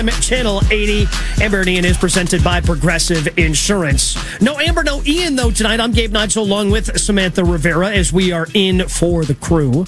Channel 80. Amber and Ian is presented by Progressive Insurance. No Amber, no Ian, though, tonight. I'm Gabe Nigel along with Samantha Rivera as we are in for the crew.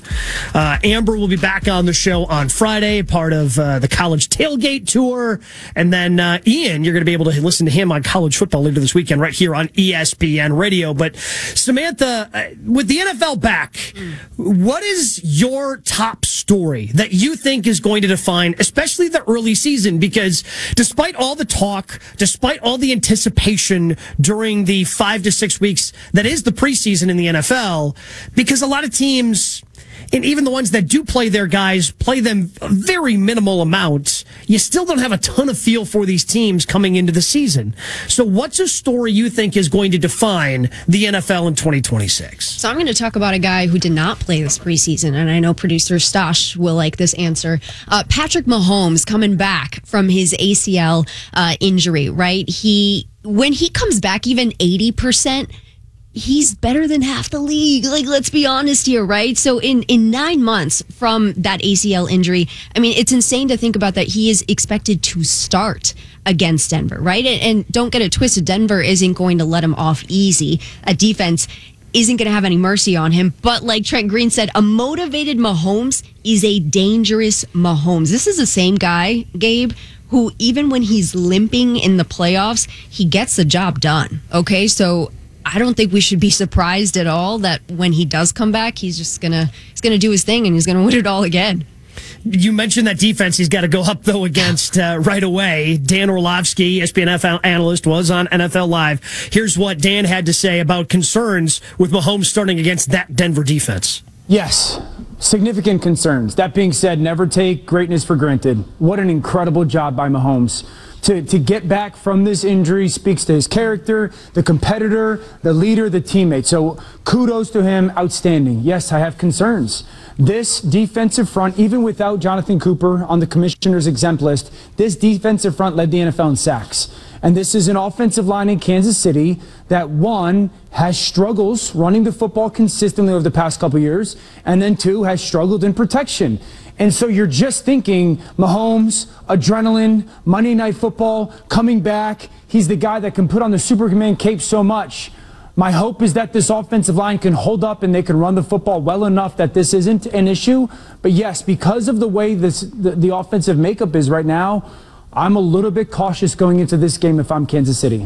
Amber will be back on the show on Friday, part of the college tailgate tour. And then Ian, you're going to be able to listen to him on college football later this weekend right here on ESPN Radio. But Samantha, with the NFL back, what is your top story that you think is going to define, especially the early season? Because despite all the talk, despite all the anticipation during the 5 to 6 weeks that is the preseason in the NFL, because a lot of teams, and even the ones that do play their guys, play them a very minimal amount, you still don't have a ton of feel for these teams coming into the season. So what's a story you think is going to define the NFL in 2026? So I'm going to talk about a guy who did not play this preseason, and I know producer Stosh will like this answer. Patrick Mahomes coming back from his ACL injury, right? When he comes back even 80%, he's better than half the league. Like, let's be honest here, right? So in 9 months from that ACL injury, I mean, it's insane to think about that he is expected to start against Denver, right? And don't get it twisted, Denver isn't going to let him off easy. A defense isn't going to have any mercy on him. But like Trent Green said, a motivated Mahomes is a dangerous Mahomes. This is the same guy, Gabe, who even when he's limping in the playoffs, he gets the job done. Okay, so I don't think we should be surprised at all that when he does come back, he's just gonna do his thing and he's gonna win it all again. You mentioned that defense he's got to go up, though, against right away. Dan Orlovsky, ESPN NFL analyst, was on NFL Live. Here's what Dan had to say about concerns with Mahomes starting against that Denver defense. Yes, significant concerns. That being said, never take greatness for granted. What an incredible job by Mahomes. To get back from this injury speaks to his character, the competitor, the leader, the teammate. So kudos to him, outstanding. Yes, I have concerns. This defensive front, even without Jonathan Cooper on the commissioner's exempt list, this defensive front led the NFL in sacks. And this is an offensive line in Kansas City that, one, has struggles running the football consistently over the past couple years, and then two, has struggled in protection. And so you're just thinking Mahomes, adrenaline, Monday Night Football, coming back. He's the guy that can put on the Superman cape so much. My hope is that this offensive line can hold up and they can run the football well enough that this isn't an issue. But yes, because of the way the offensive makeup is right now, I'm a little bit cautious going into this game if I'm Kansas City.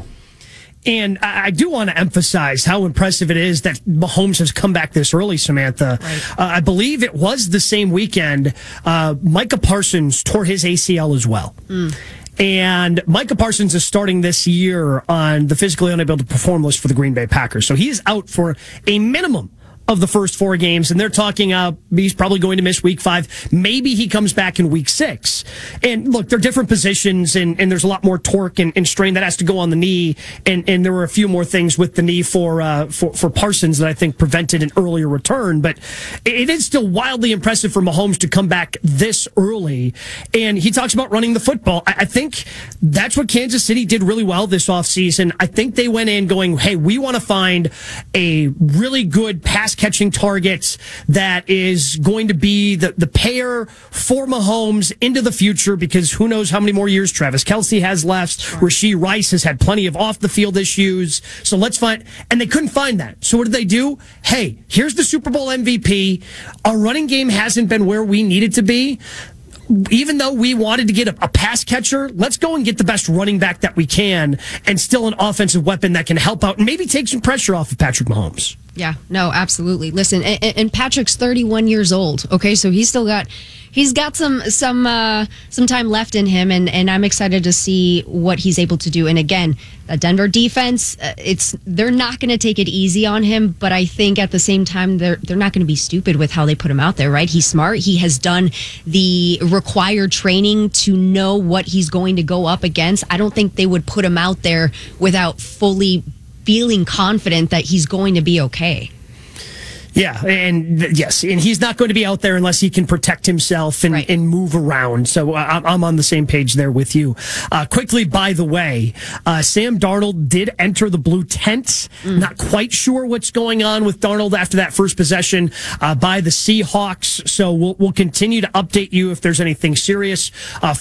And I do want to emphasize how impressive it is that Mahomes has come back this early, Samantha. Right. I believe it was the same weekend Micah Parsons tore his ACL as well. And Micah Parsons is starting this year on the physically unable to perform list for the Green Bay Packers. So he is out for a minimum of the first 4 games, and they're talking he's probably going to miss week 5. Maybe he comes back in week 6. And look, they're different positions, and there's a lot more torque and strain that has to go on the knee. And there were a few more things with the knee for Parsons that I think prevented an earlier return. But it is still wildly impressive for Mahomes to come back this early. And he talks about running the football. I think that's what Kansas City did really well this offseason. I think they went in going, hey, we want to find a really good pass-catching target that is going to be the pair for Mahomes into the future, because who knows how many more years Travis Kelce has left. Rashee Rice has had plenty of off-the-field issues. So let's find, and they couldn't find that. So what did they do? Hey, here's the Super Bowl MVP. Our running game hasn't been where we need it to be. Even though we wanted to get a pass catcher, let's go and get the best running back that we can, and still an offensive weapon that can help out and maybe take some pressure off of Patrick Mahomes. Yeah, no, absolutely. Listen, and Patrick's 31 years old. Okay, so he's got some time left in him, and I'm excited to see what he's able to do. And again, the Denver defense, they're not going to take it easy on him, but I think at the same time they're not going to be stupid with how they put him out there, right? He's smart. He has done the required training to know what he's going to go up against. I don't think they would put him out there without fully feeling confident that he's going to be okay. Yeah, and yes, and he's not going to be out there unless he can protect himself and, right, and move around. So I'm on the same page there with you. Quickly, by the way, Sam Darnold did enter the blue tent. Not quite sure what's going on with Darnold after that first possession by the Seahawks. So we'll continue to update you if there's anything serious